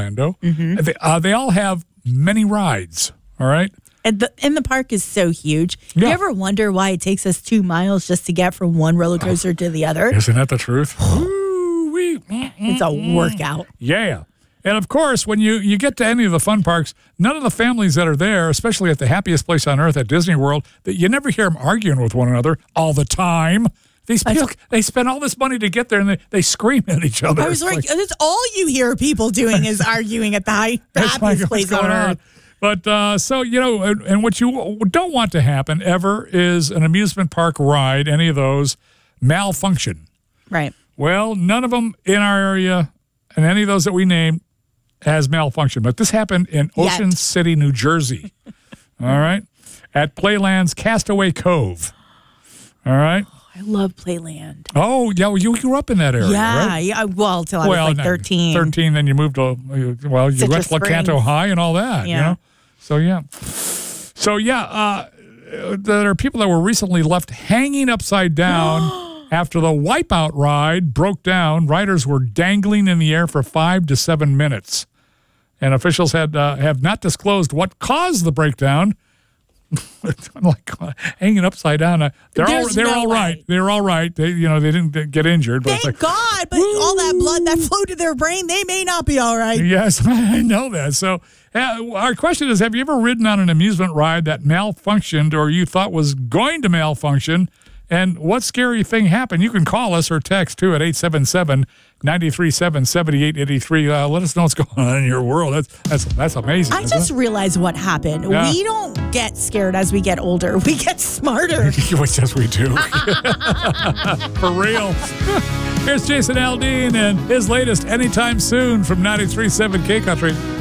Orlando. They all have many rides, all right? And the park is so huge. Yeah. You ever wonder why it takes us 2 miles just to get from one roller coaster to the other? Isn't that the truth? Ooh-wee. It's a workout. Yeah. And, of course, when you get to any of the fun parks, none of the families that are there, especially at the happiest place on earth at Disney World, that you never hear them arguing with one another all the time. These people, they spend all this money to get there, and they scream at each other. I was like, that's all you hear people doing is arguing at the happiest place on earth. But, so, you know, and what you don't want to happen ever is an amusement park ride, any of those, malfunction. Right. Well, none of them in our area, and any of those that we named, has malfunction. But this happened in Ocean City, New Jersey. All right? At Playland's Castaway Cove. All right? I love Playland. Oh, yeah, well, you grew up in that area, right? Yeah. Well, till I was like 13. 13, then you moved to, well, you went to Lecanto High and all that, you know? So, yeah. There are people that were recently left hanging upside down after the Wipeout ride broke down. Riders were dangling in the air for 5 to 7 minutes. And officials have not disclosed what caused the breakdown. I'm like hanging upside down. They're all right. They're all right. They didn't get injured. But Thank God. But all that blood that flowed to their brain, they may not be all right. Yes, I know that. So our question is, have you ever ridden on an amusement ride that malfunctioned or you thought was going to malfunction? And what scary thing happened? You can call us or text, too, at 877-937-7883. Let us know what's going on in your world. That's amazing. I just realized what happened. Yeah. We don't get scared as we get older. We get smarter. Yes, we do. For real. Here's Jason Aldean and his latest Anytime Soon from 93.7 K Country.